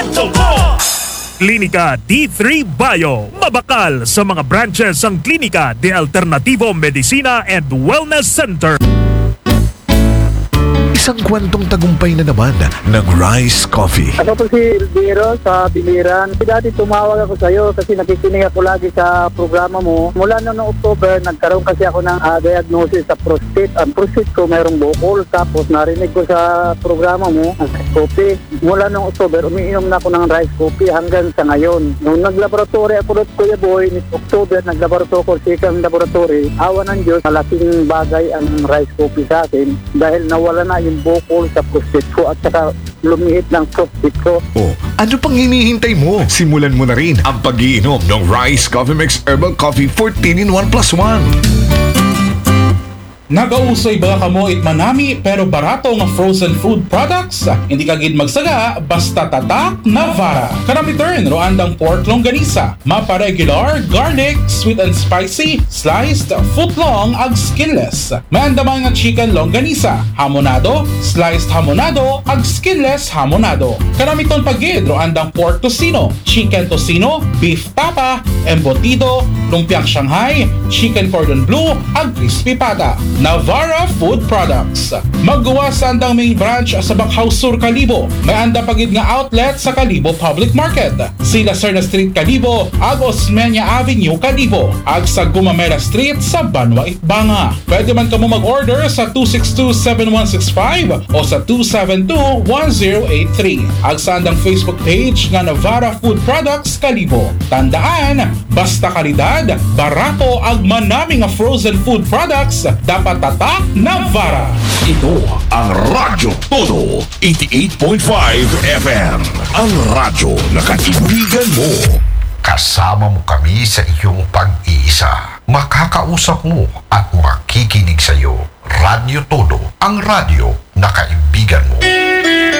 Klinika D3 Bio. Mabakal sa mga branches ang Klinika de Alternativo Medicina and Wellness Center. Isang kwentong tagumpay na naman ng Rice Coffee. Ako po si Elviro sa Biliran. Dati tumawag ako sa iyo kasi nakikinig ako lagi sa programa mo. Mula noong October, nagkaroon kasi ako ng diagnosis sa prostate. Ang prostate ko mayroong bukol. Tapos narinig ko sa programa mo, ang Rice Coffee. Mula noong October, umiinom na ako ng Rice Coffee hanggang sa ngayon. Nung naglaboratory ako doon, Kuya Boy, ni October, naglaboratory ko sa isang laboratory. Awa ng Diyos, malaking bagay ang Rice Coffee sa akin dahil nawala na yung bukol sa prostate ko at saka lumiit ng prostate ko. Oh, ano pang hinihintay mo? Simulan mo na rin ang pag-iinom ng Rice Coffee Mix Herbal Coffee 14-in-1+1. Nagausoy ba kamo itmanami pero barato nga frozen food products? Hindi ka gid magsaga basta tatak na vara. Kanami turn roandang pork longganisa, mapa regular, garlic, sweet and spicy, sliced, footlong ag skinless. May andaman nga chicken longganisa, hamonado, sliced hamonado ag skinless hamonado. Kanami ton pagid roandang pork tocino, chicken tocino, beef tapa, embutido, lumpiang Shanghai, chicken cordon bleu ag crispy pata. Navara Food Products. Maggawa sa andang main branch sa Bakhaw Sur, Kalibo. May anda pagid nga outlet sa Kalibo Public Market. Sila Serna Street, Kalibo, ag Osmeña Avenue, Kalibo, ag sa Gumamela Street sa Banwa, Itbanga. Pwede man kamo mag-order sa 262-7165 o sa 272-1083. Ag sa andang Facebook page nga Navara Food Products, Kalibo. Tandaan, basta kalidad, barato ag manami nga frozen food products, dapat tatak na vara. Ito ang Radyo Todo 88.5 FM. Ang radyo na kaibigan mo. Kasama mo kami sa iyong pag-iisa. Makakausap mo at makikinig sa iyo. Radyo Todo, ang radyo na kaibigan mo.